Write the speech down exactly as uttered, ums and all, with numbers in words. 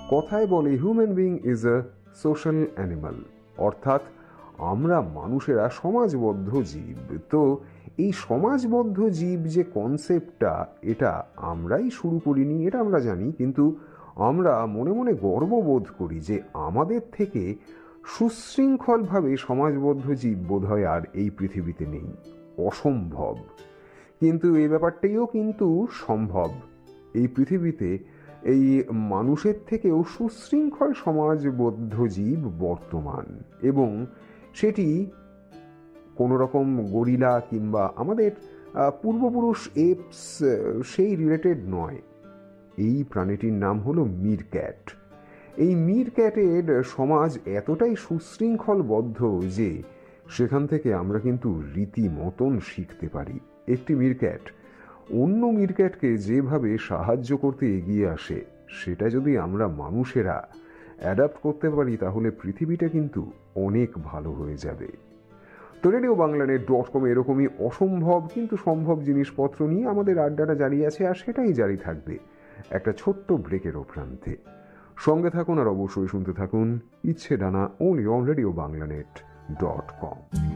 কথায় বলে human being is a social animal, অর্থাৎ আমরা মানুষেরা সমাজবদ্ধ জীব। তো এই সমাজবদ্ধ জীব যে কনসেপ্টটা, এটা আমরাই শুরু করিনি, এটা আমরা জানি, কিন্তু আমরা মনে মনে গর্ববোধ করি যে আমাদের থেকে সুশৃঙ্খলভাবে সমাজবদ্ধ জীব বোধহয় আর এই পৃথিবীতে নেই। অসম্ভব, কিন্তু এই ব্যাপারটাইও কিন্তু সম্ভব। এই পৃথিবীতে এই মানুষের থেকেও সুশৃঙ্খল সমাজবদ্ধ জীব বর্তমান, এবং সেটি কোনো রকম গরিলা কিংবা আমাদের পূর্বপুরুষ এপস সেই রিলেটেড নয়। এই প্রাণীটির নাম হলো মিরক্যাট। এই মিরক্যাটের সমাজ এতটাই সুশৃঙ্খলবদ্ধ যে সেখান থেকে আমরা কিন্তু রীতিমতন শিখতে পারি। একটি মিরক্যাট অন্য মিরক্যাটকে যেভাবে সাহায্য করতে এগিয়ে আসে, সেটা যদি আমরা মানুষেরা অ্যাডাপ্ট করতে পারি তাহলে পৃথিবীটা কিন্তু অনেক ভালো হয়ে যাবে। তো রেডিও বাংলানেট ডট কম এরকমই অসম্ভব কিন্তু সম্ভব জিনিসপত্র নিয়ে আমাদের আড্ডাটা জারি আছে, আর সেটাই জারি থাকবে একটা ছোট্ট ব্রেকের প্রান্তে। সঙ্গে থাকুন আর অবশ্যই শুনতে থাকুন ইচ্ছে ডানা, only on radio বাংলানেট dot com.